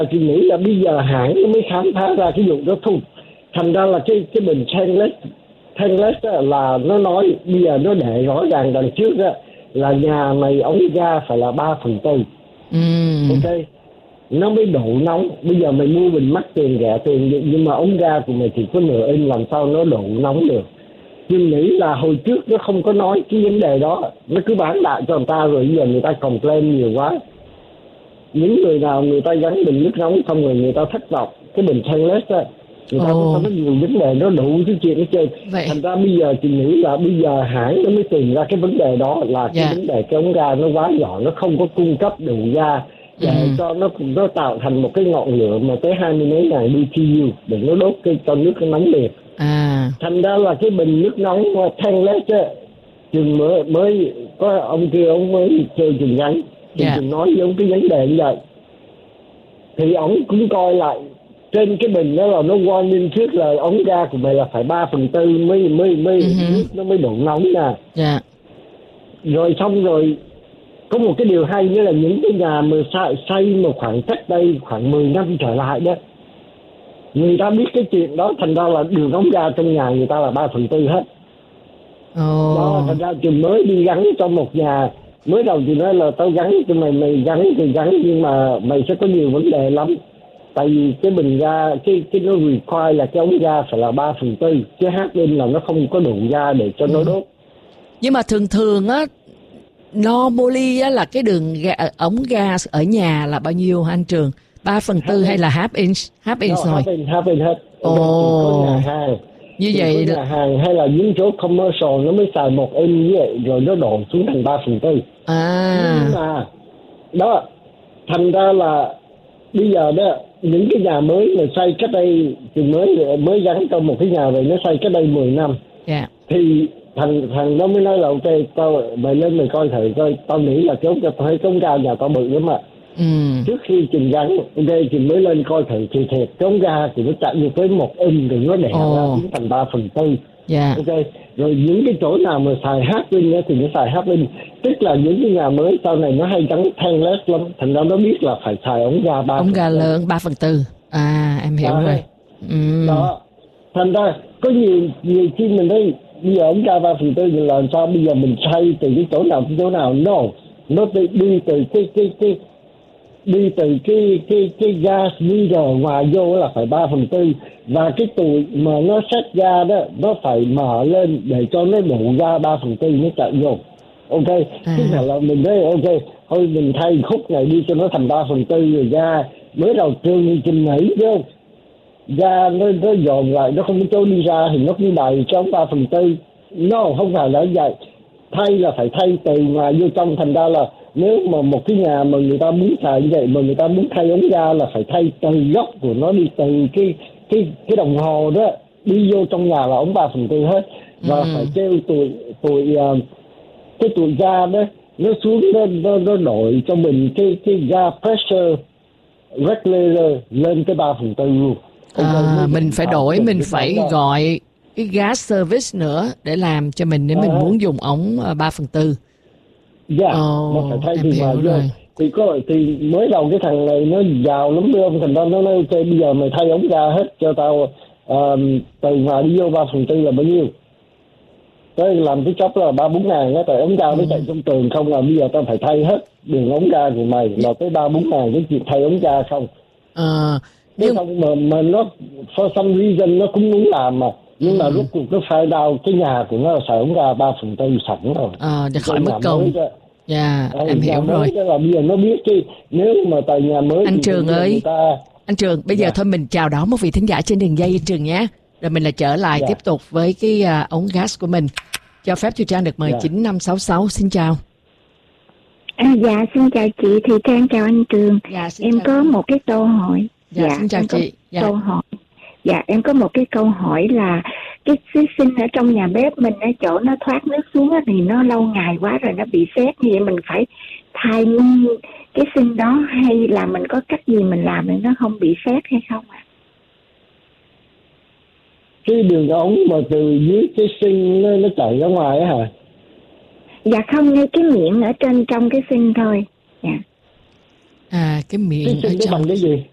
Chị nghĩ là bây giờ hãng nó mới khám phá ra cái vụ đó thôi. Thành ra là cái bình Tankless là nó nói bây giờ nó để rõ ràng đằng trước đó là nhà mày ống ga phải là 3/4. Ok, nó mới độ nóng. Bây giờ mày mua bình mắc tiền rẻ tiền nhưng mà ống ga của mày chỉ có nửa inch, làm sao nó độ nóng được. Nhưng nghĩ là hồi trước nó không có nói cái vấn đề đó, nó cứ bán lại cho người ta rồi bây giờ người ta complain nhiều quá. Những người nào người ta gắn bình nước nóng xong rồi người ta thất vọng cái bình Tankless á, người ta có nhiều vấn đề nó đủ cái chuyện hết trơn. Thành ra bây giờ chị nghĩ là bây giờ hãng nó mới tìm ra cái vấn đề đó là cái vấn đề cái ống ga nó quá nhỏ, nó không có cung cấp đủ ga để cho nó tạo thành một cái ngọn lửa mà tới 20 mấy ngàn BTU để nó đốt cái cho nước nó nóng liệt. Thành ra là cái bình nước nóng Tankless á, chừng mới có ông kia ông mới chơi chừng ngắn chừng nói giống cái vấn đề như vậy thì ông cũng coi lại trên cái bình đó là nó warning trước là ống ga của mày là phải 3/4 mới nước nó mới độ nóng nè. Rồi xong rồi có một cái điều hay nữa là những cái nhà mà xây mà khoảng cách đây khoảng 10 năm trở lại đó, người ta biết cái chuyện đó, thành ra là đường ống ga trong nhà người ta là 3/4 hết. Đó, thành ra chừng mới đi gắn cho một nhà, mới đầu thì nói là tao gắn cho mày gắn thì gắn nhưng mà mày sẽ có nhiều vấn đề lắm. Tại vì cái bình ga cái nó require là cái ống ga phải là 3/4, chứ hát lên là nó không có đủ ga để cho nó đốt. Nhưng mà thường á, normally á là cái đường ống ga ở nhà là bao nhiêu hả anh Trường? 3/4 hay là half inch thôi? Half inch hết. Có nhà hàng như vậy là nhà hàng hay là những chỗ commercial nó mới xài 1 inch như vậy rồi nó đổ xuống thành 3/4. Nhưng mà đó, thành ra là bây giờ đó những cái nhà mới mà xây cách đây thì mới gắn cho một cái nhà rồi nó xây cách đây 10 năm thì thằng nó mới nói là ok, mày lên mày coi thử coi, tao nghĩ là cái ống ga nhà tao bự lắm ạ. Trước khi Trình gắn ok Trình mới lên coi thử thì thiệt cái ống ga thì nó chạy như tới 1 inch rồi nó đẻ ra thành 3/4. Ok, rồi những cái chỗ nào mà xài half inch thì nó xài half inch, tức là những cái nhà mới sau này nó hay gắn Tankless lắm, thành ra nó biết là phải xài ống ga 3/4. Ống ga lớn 3/4. Em hiểu rồi. Đó, thành ra có nhiều khi mình thấy bây giờ ống ga 3/4 thì làm sao bây giờ mình xây từ cái chỗ nào tới chỗ nào? Nó đi từ cái gas leader ngoài vô là phải 3/4, và cái tụi mà nó xét ga đó nó phải mở lên để cho nó đủ ga 3/4 nó chạy vô. Ok, chứ phải là mình thấy ok thôi mình thay khúc này đi cho nó thành 3/4 rồi ga mới đầu Trường Trình nảy chứ không, ga nó dồn lại nó không có chỗ đi ra thì nó cứ đầy trong 3/4. No, không phải là vậy, thay là phải thay từ ngoài vô trong. Thành ra là nếu mà một cái nhà mà người ta muốn xài như vậy mà người ta muốn thay ống ga là phải thay từ gốc của nó đi, từ cái đồng hồ đó đi vô trong nhà là ống 3/4 hết. Và phải kêu tụi ga đó nó xuống nó đổi cho mình cái ga pressure regulator lên cái 3/4 luôn. Mình phải đổi, mình phải gọi cái gas service nữa để làm cho mình nếu mình muốn dùng ống 3/4. Nó phải thay từ ngoài vô. Thì mới đầu cái thằng này nó giàu lắm đúng không? Thành ra nó nói ok bây giờ mày thay ống ga hết cho tao, từ ngoài đi vô 3/4 là bao nhiêu? Tới làm cái chốc là 3-4 ngàn á, tại ống ga nó chạy trong tường không, là bây giờ tao phải thay hết đường ống ga của mày là tới 3-4 ngàn cái chuyện thay ống ga không. Nhưng mà nó for some reason nó cũng muốn làm mà, nhưng mà rốt cuộc nó phải đào cái nhà của nó là xài ống ga 3/4 sẵn rồi. Để khỏi mất công. Em hiểu rồi. Là bây giờ nó biết chứ nếu mà tại nhà mới anh Trường ơi, anh Trường bây giờ thôi mình chào đón một vị thính giả trên đường dây Trường nhé, rồi mình lại trở lại tiếp tục với cái ống gas của mình. Cho phép Thùy Trang được mời 9566. Xin chào. Dạ xin chào chị Thùy Trang, chào anh Trường. Em có một cái câu hỏi. Xin chào chị. Câu hỏi. Em có một cái câu hỏi là cái sinh ở trong nhà bếp mình ở chỗ nó thoát nước xuống thì nó lâu ngày quá rồi nó bị sét, như vậy mình phải thay nguyên cái sinh đó hay là mình có cách gì mình làm để nó không bị sét hay không ạ? Cái đường ống mà từ dưới cái sinh nó chảy ra ngoài á hả? Dạ không, ngay cái miệng ở trong cái sinh thôi. Cái miệng cái ở trong. bằng cái gì?